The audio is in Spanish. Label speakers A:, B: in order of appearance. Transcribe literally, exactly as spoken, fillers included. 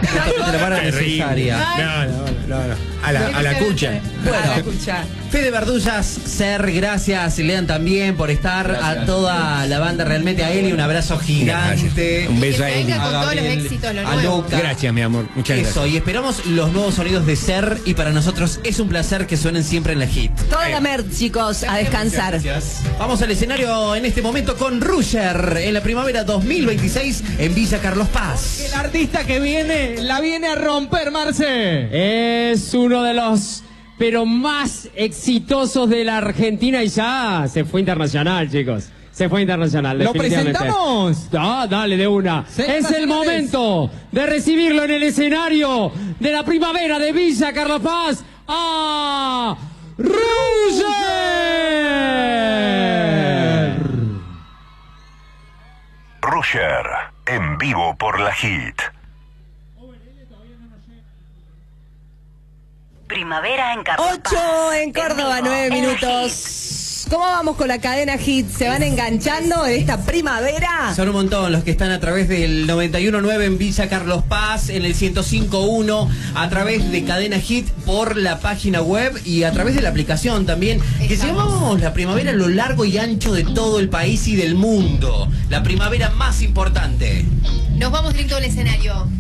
A: justamente la vara necesaria.
B: No, no, no, no. A la, a la cucha.
A: Bueno,
C: A la cucha.
A: Fede Verdullas, Ser, gracias. Lean también por estar.
D: Gracias.
A: A toda la banda, realmente a Eli, un abrazo gigante.
B: Gracias. Un beso a
C: Que
B: Eli.
C: venga con
A: A
C: todos los
A: Gabriel,
C: éxitos, lo
A: a
C: nuevo.
A: Luca.
B: Gracias, mi amor. Muchas
A: Eso,
B: gracias.
A: y esperamos los nuevos sonidos de Ser, y para nosotros es un placer que suenen siempre en la hit.
C: Toda la merch, chicos, a descansar.
A: Vamos al escenario en este momento con Rusher en la primavera dos mil veintiséis en Villa Carlos Paz.
E: El artista que viene, la viene a romper, Marce. Es uno de los, pero más exitosos de la Argentina y ya se fue internacional, chicos. Se fue internacional.
F: ¿Lo
E: definitivamente.
F: presentamos?
E: Ah, dale, de una. Es el momento de recibirlo en el escenario de la primavera de Villa Carlos Paz a Rusher.
G: Rusher, en vivo por la Hit.
H: Primavera en Carlos Paz.
C: Ocho en Córdoba,
H: En vivo,
C: nueve
H: en la
C: minutos. ¿Cómo vamos con la cadena Hit? ¿Se van enganchando en esta primavera?
A: Son un montón los que están a través del noventa y uno punto nueve en Villa Carlos Paz, en el ciento cinco punto uno, a través de Cadena Hit por la página web y a través de la aplicación también. Que llevamos la primavera a lo largo y ancho de todo el país y del mundo. La primavera más importante.
I: Nos vamos directo al escenario.